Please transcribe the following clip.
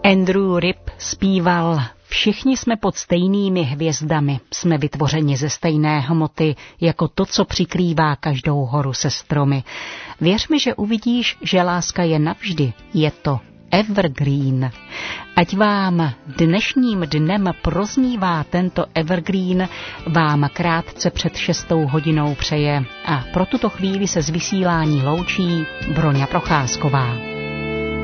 Andrew Ripp zpíval: Všichni jsme pod stejnými hvězdami, jsme vytvořeni ze stejné hmoty, jako to, co přikrývá každou horu se stromy. Věř mi, že uvidíš, že láska je navždy, je to evergreen. Ať vám dnešním dnem proznívá tento evergreen, vám krátce před 6. hodinou přeje a pro tuto chvíli se z vysílání loučí Broňa Procházková.